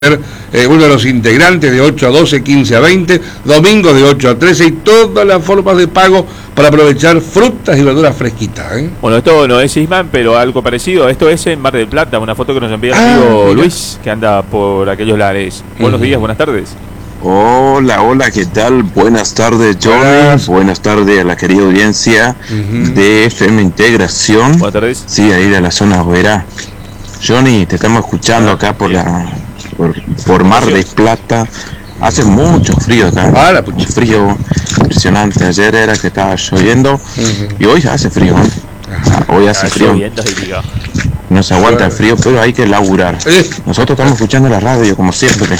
uno de los integrantes de 8 a 12, 15 a 20, domingos de 8 a 13 y todas las formas de pago para aprovechar frutas y verduras fresquitas. Bueno, esto no es Isman, pero algo parecido. Esto es en Mar del Plata, una foto que nos envía el amigo Luis, que anda por aquellos lares. Buenos días, buenas tardes. Hola, ¿qué tal? Buenas tardes, Johnny. Buenas tardes a la querida audiencia de FM Integración. Buenas tardes. Sí, ahí de la zona obrera. Johnny, te estamos escuchando acá por Mar del Plata. Hace mucho frío acá. Un frío impresionante. Ayer era que estaba lloviendo y hoy hace frío, ¿no? Hoy hace frío. No se aguanta el frío, pero hay que laburar. Nosotros estamos escuchando la radio como siempre.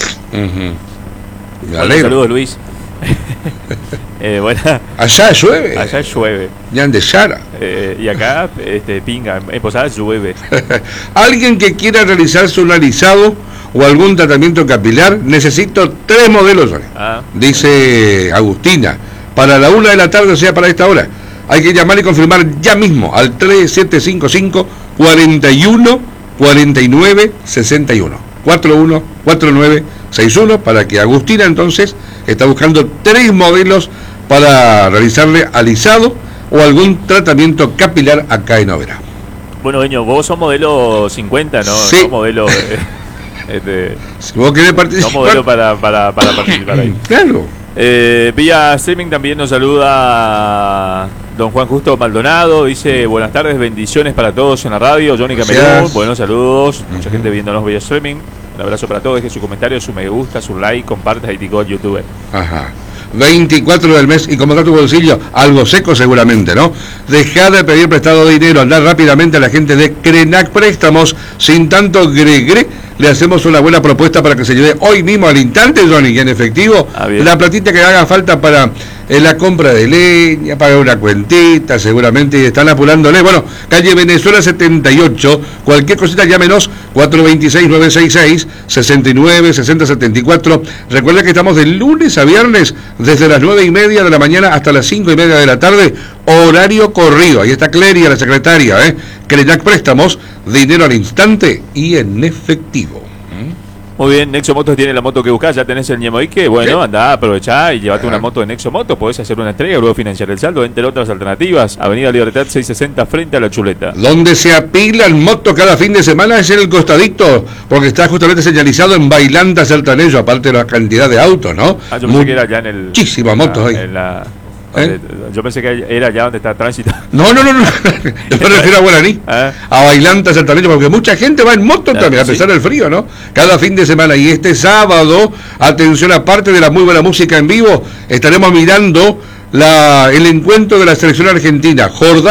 Saludos, Luis. Allá llueve. Allá llueve. Ya de Yara. Y acá, pinga, en Posadas llueve. Alguien que quiera realizarse un alisado o algún tratamiento capilar, necesito 3 modelos. Dice Agustina. Para la 1 de la tarde, o sea, para esta hora. Hay que llamar y confirmar ya mismo al 3755 41 49 61. 414961 para que Agustina entonces está buscando 3 modelos para realizarle alisado o algún tratamiento capilar acá en Oberá. Bueno, Deño, vos sos modelo 50, ¿no? Sí. No modelo si vos querés participar. No modelo para participar ahí. Claro. Vía streaming también nos saluda don Juan Justo Maldonado. Dice, buenas tardes, bendiciones para todos en la radio. Johnny Camerún, buenos saludos. Mucha gente viéndonos vía streaming. Un abrazo para todos, deje su comentario, su me gusta, su like, comparta y ticó YouTube. Ajá. 24 del mes y como está tu bolsillo, algo seco seguramente, ¿no? Deja de pedir prestado dinero, andar rápidamente a la gente de Crenac Préstamos, sin tanto gregre, le hacemos una buena propuesta para que se lleve hoy mismo al instante, Johnny, y en efectivo, la platita que haga falta para la compra de leña, pagar una cuentita, seguramente, y están apurándole. Bueno, calle Venezuela 78, cualquier cosita llámenos, 426-966, 69-60-74. Recuerda que estamos de lunes a viernes, desde las 9:30 de la mañana hasta las 5:30 de la tarde, horario corrido. Ahí está Cleria, la secretaria, Crenac Préstamos, dinero al instante y en efectivo. Muy bien, Nexo Motos tiene la moto que buscás, ya tenés el Ñemoique, bueno, andá, aprovechá y llevate una moto de Nexo Motos, podés hacer una entrega, luego financiar el saldo, entre otras alternativas. Avenida Libertad 660 frente a la Chuleta. Donde se apilan motos cada fin de semana es en el costadito, porque está justamente señalizado en Bailanta Sertanejo, aparte de la cantidad de autos, ¿no? Yo pensé que era ya en el... Muchísimas motos ahí. Yo pensé que era allá donde está tránsito. No. Yo me refiero a Guaraní, a Bailanta Sertanejo, porque mucha gente va en moto también, a pesar del frío, ¿no? Cada fin de semana. Y este sábado, atención, aparte de la muy buena música en vivo, estaremos mirando el encuentro de la selección argentina,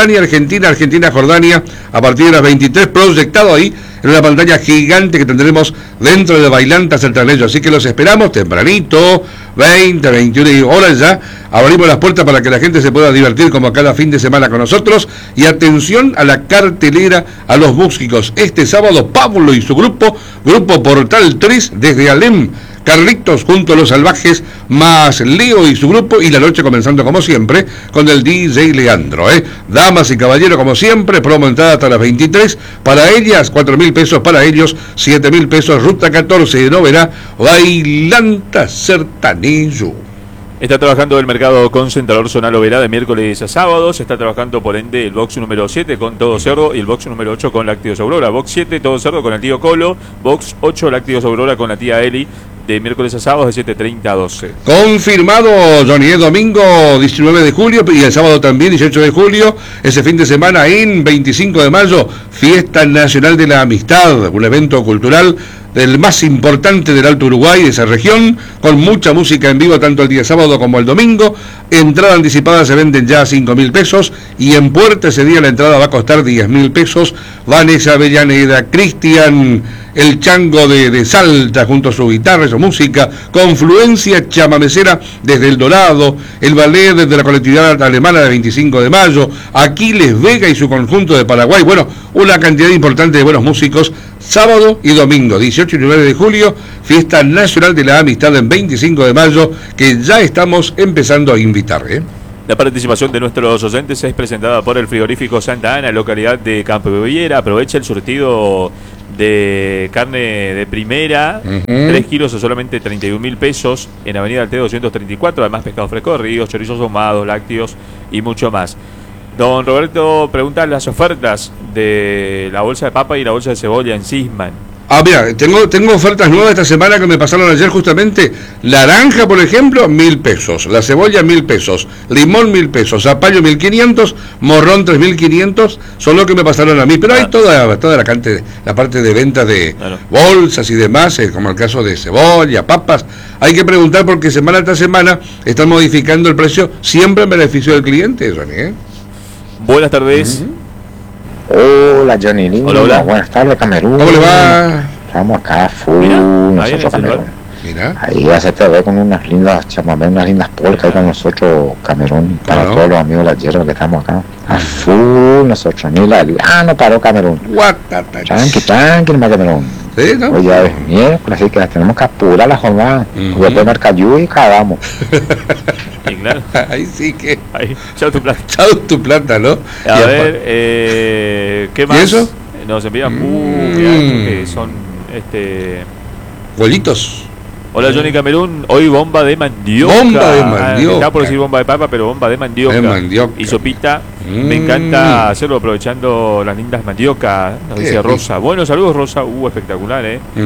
Jordania, a partir de las 23, proyectado ahí en una pantalla gigante que tendremos dentro de Bailanta Sertanejo. Así que los esperamos tempranito, 20, 21 horas ya. Abrimos las puertas para que la gente se pueda divertir como cada fin de semana con nosotros. Y atención a la cartelera, a los músicos. Este sábado, Pablo y su grupo Portal 3 desde Alem. Carlitos junto a los Salvajes, más Leo y su grupo, y la noche comenzando como siempre con el DJ Leandro. Damas y caballeros, como siempre, promo entrada hasta las 23, para ellas 4.000 pesos, para ellos 7.000 pesos, ruta 14 de Noverá, Bailanta Sertanejo. Está trabajando el mercado concentrador zonal Oberá de miércoles a sábados. Está trabajando por ende el box número 7 con Todo Cerdo y el box número 8 con Lácteos Aurora. Box 7 Todo Cerdo con el tío Colo, box 8 Lácteos Aurora con la tía Eli, de miércoles a sábados de 7:30 a 12. Confirmado, Johnny, domingo 19 de julio y el sábado también 18 de julio, ese fin de semana en 25 de mayo, Fiesta Nacional de la Amistad, un evento cultural del más importante del Alto Uruguay, de esa región, con mucha música en vivo tanto el día sábado como el domingo. Entrada anticipada se venden ya a 5.000 pesos y en puerta ese día la entrada va a costar 10.000 pesos. Vanessa Avellaneda, Cristian el Chango de Salta junto a su guitarra y su música, Confluencia Chamamecera desde El Dorado, el ballet desde la colectividad alemana de 25 de mayo, Aquiles Vega y su conjunto de Paraguay. Bueno, una cantidad importante de buenos músicos, sábado y domingo, 18 y 9 de julio, Fiesta Nacional de la Amistad en 25 de mayo, que ya estamos empezando a invitar, La participación de nuestros oyentes es presentada por el frigorífico Santa Ana, localidad de Campo Villera. Aprovecha el surtido de carne de primera, 3 kilos a solamente 31.000 pesos en Avenida Altea 234, además pescado fresco de ríos, chorizos ahumados, lácteos y mucho más. Don Roberto pregunta las ofertas de la bolsa de papa y la bolsa de cebolla en Sisman. Mira, tengo ofertas nuevas esta semana que me pasaron ayer justamente. Naranja, por ejemplo, 1.000 pesos. La cebolla, 1.000 pesos. Limón, 1.000 pesos. Zapallo, 1.500. Morrón, 3.500. Son lo que me pasaron a mí. Pero hay toda la parte de venta de bolsas y demás, como el caso de cebolla, papas. Hay que preguntar porque semana tras semana están modificando el precio siempre en beneficio del cliente, Johnny, Buenas tardes. Hola, Johnny. Hola. Buenas tardes, Camerún. ¿Cómo le va? Estamos acá full. Nosotros, Camerún. Mira. Ahí ya se te ve con unas lindas chamamé, unas lindas polcas ahí con nosotros, Camerún. Para todos los amigos de la hierba que estamos acá. A full nosotros. Ni la no paró, Camerún. Tranqui, nomás, Camerún. Sí, ¿no? Hoy ya es miércoles, así que tenemos que apurar la jornada. Después marcar lluvia y cagamos. Y claro. Ahí sí que. Ahí, chao tu plata. Chao tu plata, ¿no? A ver, ¿qué más? ¿Y eso? Nos envían que son Bollitos. Hola, Johnny Camerún, hoy bomba de mandioca. Bomba de mandioca. Estaba por decir bomba de papa, pero bomba de mandioca. Y sopita. Me encanta hacerlo aprovechando las lindas mandioca. Nos dice Rosa. Bueno, saludos, Rosa. Espectacular,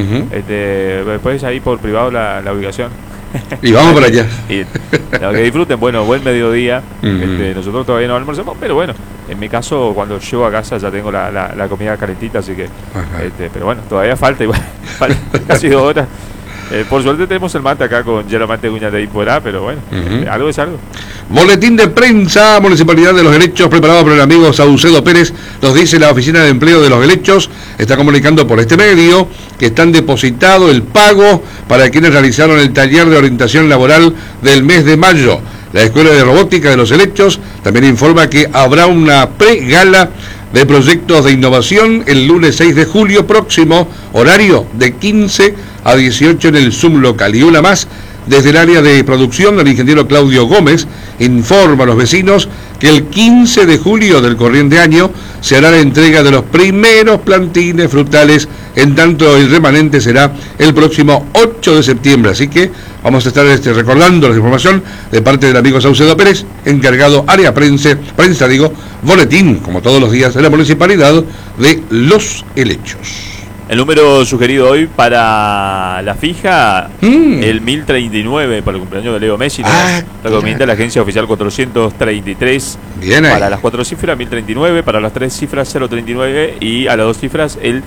después ahí por privado la ubicación. Y vamos para allá. Y, que disfruten, bueno, buen mediodía. Nosotros todavía no almorzamos, pero bueno, en mi caso, cuando llego a casa ya tengo la comida calentita, así que, pero bueno, todavía falta, igual, casi 2 horas. Por suerte tenemos el mate acá con Yeramante Guña de Iporá, pero bueno, algo es algo. Boletín de prensa, Municipalidad de Los Helechos, preparado por el amigo Saucedo Pérez. Nos dice la Oficina de Empleo de Los Helechos, está comunicando por este medio que están depositado el pago para quienes realizaron el taller de orientación laboral del mes de mayo. La Escuela de Robótica de Los Helechos también informa que habrá una pre-gala de proyectos de innovación el lunes 6 de julio próximo, horario de 15 a 18 en el Zoom local. Y una más, desde el área de producción, el ingeniero Claudio Gómez informa a los vecinos que el 15 de julio del corriente año se hará la entrega de los primeros plantines frutales, en tanto el remanente será el próximo 8 de septiembre. Así que vamos a estar recordando la información de parte del amigo Saucedo Pérez, encargado área prensa, boletín, como todos los días de la Municipalidad de Los Helechos. El número sugerido hoy para la fija, el 1039, para el cumpleaños de Leo Messi, recomienda la agencia oficial 433. Bien ahí. Para las 4 cifras, 1039, para las 3 cifras, 039, y a las 2 cifras, el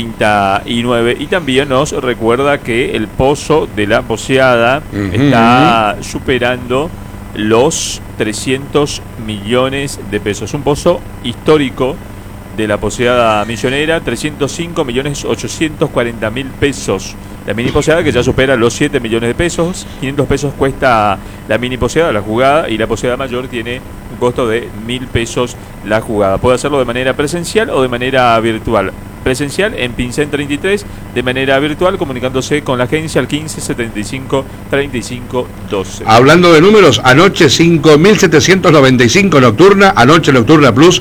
39. Y también nos recuerda que el pozo de la Poseada está superando los 300 millones de pesos. Un pozo histórico de la Poseada Misionera, 305.840.000 pesos. La mini poseada que ya supera los 7 millones de pesos. 500 pesos cuesta la mini poseada, la jugada, y la poseada mayor tiene un costo de 1.000 pesos la jugada. Puede hacerlo de manera presencial o de manera virtual. Presencial en Pincén 33, de manera virtual comunicándose con la agencia al 15 75 35 12. Hablando de números, anoche 5.795 nocturna, anoche nocturna plus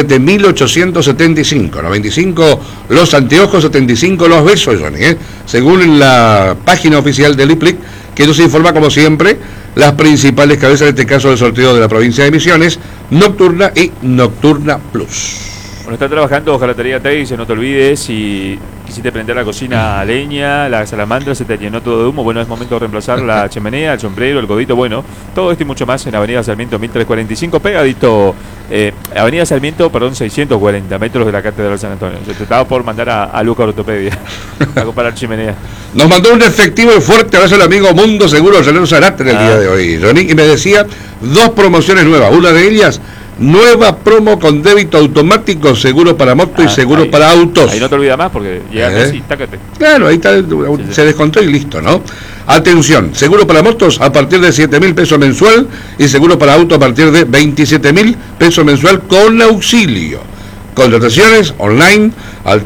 7.875, 95 los anteojos, 75 los besos, Johnny, según la página oficial del IPLIC, que nos informa como siempre las principales cabezas, en este caso del sorteo de la provincia de Misiones, nocturna y nocturna plus. Bueno, está trabajando Ojalatería Teis, no te olvides, si quisiste prender la cocina a leña, la salamandra se te llenó todo de humo, bueno, es momento de reemplazar la chimenea, el sombrero, el codito, bueno, todo esto y mucho más en Avenida Sarmiento 1345, pegadito, Avenida Sarmiento, 640 metros de la Catedral San Antonio. Se trataba por mandar a Luca Ortopedia a comparar chimenea. Nos mandó un efectivo y fuerte abrazo al amigo Mundo Seguro Releno Zarate en el día de hoy, Johnny, y me decía 2 promociones nuevas, una de ellas, nueva promo con débito automático, seguro para moto y seguro para autos. Ahí no te olvidas más porque llega Messi, tácate. Claro, ahí está, se descontó y listo, ¿no? Atención, seguro para motos a partir de 7.000 pesos mensual y seguro para auto a partir de 27.000 pesos mensual con auxilio. Contrataciones online al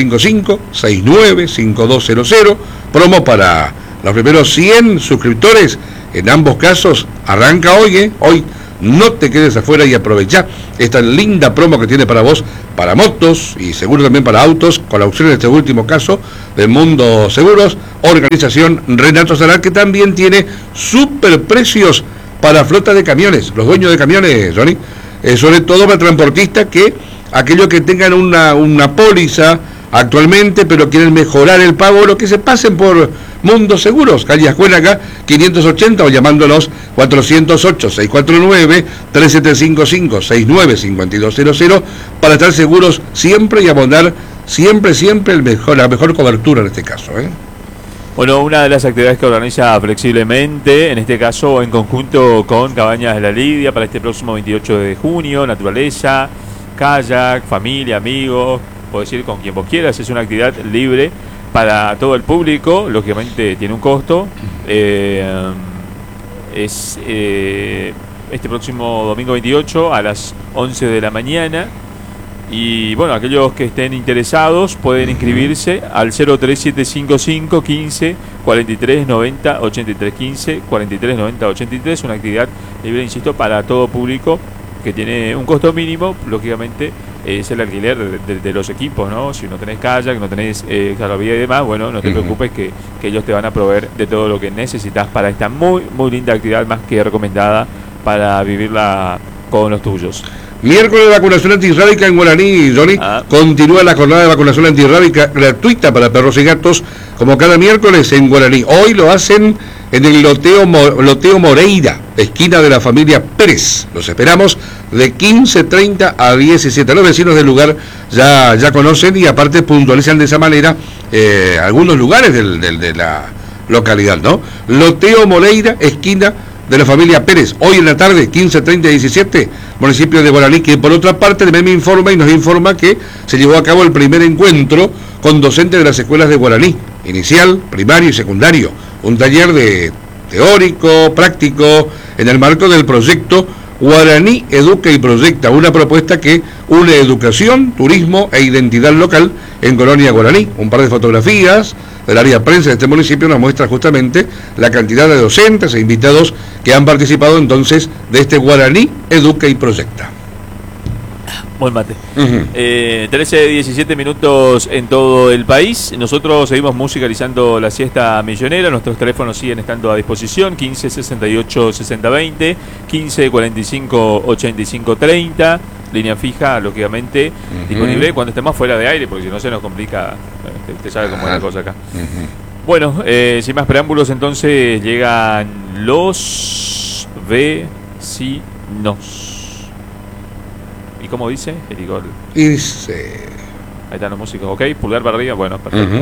3755-695200. Promo para los primeros 100 suscriptores. En ambos casos arranca hoy, hoy No te quedes afuera y aprovecha esta linda promo que tiene para vos, para motos y seguro también para autos, con la opción en este último caso de Mundo Seguros, organización Renato Salar, que también tiene super precios para flota de camiones, los dueños de camiones, Johnny, sobre todo para transportistas que aquellos que tengan una póliza actualmente, pero quieren mejorar el pago, lo que se pasen por Mundo Seguros, calle Escuela acá, 580, o llamándolos 408-649-3755-695200, para estar seguros siempre y abonar siempre la mejor cobertura en este caso, ¿eh? Bueno, una de las actividades que organiza Flexiblemente, en este caso en conjunto con Cabañas de la Lidia, para este próximo 28 de junio, naturaleza, kayak, familia, amigos, podés ir con quien vos quieras, es una actividad libre para todo el público, lógicamente tiene un costo, es este próximo domingo 28 a las 11 de la mañana. Y bueno, aquellos que estén interesados pueden inscribirse al 03755 15 43 90 83 15 43 90 83, una actividad libre, insisto, para todo público, que tiene un costo mínimo, lógicamente es el alquiler de los equipos, ¿no? Si no tenés kayak, no tenés salvavidas y demás, bueno, no te preocupes que ellos te van a proveer de todo lo que necesitas para esta muy linda actividad, más que recomendada para vivirla con los tuyos. Miércoles de vacunación antirrábica en Guaraní, Johnny. Continúa la jornada de vacunación antirrábica gratuita para perros y gatos, como cada miércoles en Guaraní. Hoy lo hacen en el Loteo Moreira, esquina de la familia Pérez. Los esperamos de 15:30 a 17. Los vecinos del lugar ya conocen y aparte puntualizan de esa manera algunos lugares de la localidad, ¿no? Loteo Moreira, esquina de la familia Pérez, hoy en la tarde, 15:30 y 17, municipio de Guaraní, que por otra parte también me informa y nos informa que se llevó a cabo el primer encuentro con docentes de las escuelas de Guaraní, inicial, primario y secundario, un taller de teórico, práctico, en el marco del proyecto Guaraní Educa y Proyecta, una propuesta que une educación, turismo e identidad local en Colonia Guaraní. Un par de fotografías del área prensa de este municipio nos muestra justamente la cantidad de docentes e invitados que han participado entonces de este Guaraní Educa y Proyecta. Buen mate. 13:17 minutos en todo el país. Nosotros seguimos musicalizando la siesta millonera. Nuestros teléfonos siguen estando a disposición: 15 68 60 20, 15 45 85 30. Línea fija, lógicamente, disponible cuando estemos fuera de aire, porque si no se nos complica. Usted sabe cómo es la cosa acá. Bueno, sin más preámbulos, entonces llegan los vecinos. ¿Y cómo dice? El gol. Dice. Ahí están los músicos, ok, pulgar para arriba, bueno, perfecto.